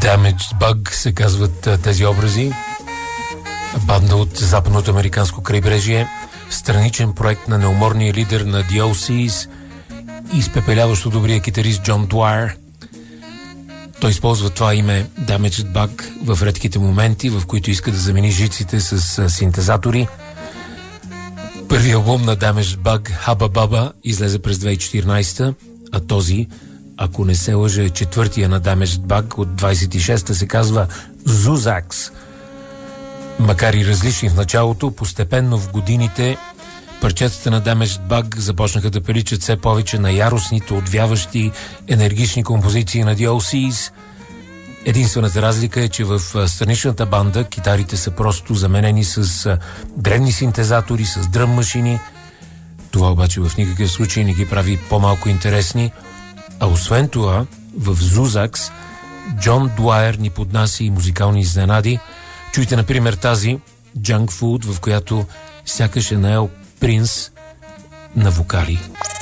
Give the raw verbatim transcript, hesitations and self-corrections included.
Damaged Bug се казват тези образи. Банда от западното американско крайбрежие, страничен проект на неуморния лидер на The о Сис и изпепеляващо добрия китарист Джон Дуайер. Той използва това име Damaged Bug в редките моменти, в които иска да замени жиците с синтезатори. Първият албум на Damaged Bug, Hubba Bubba, излезе през две хиляди и четиринадесета, а този, ако не се лъжа, четвъртия на Damaged Bug от двадесет и шеста, се казва Zuzaks. Макар и различни в началото, постепенно в годините парчетата на Damaged Bug започнаха да приличат все повече на яростните, отвяващи, енергични композиции на The о Сис. Единствената разлика е, че в страничната банда китарите са просто заменени с древни синтезатори, с дръм машини. Това обаче в никакъв случай не ги прави по-малко интересни. А освен това, в Zuzaks Джон Дуайер ни поднася и музикални изненади. Чуйте, например, тази Junk Food, в която сякаш е наел Принс на вокали.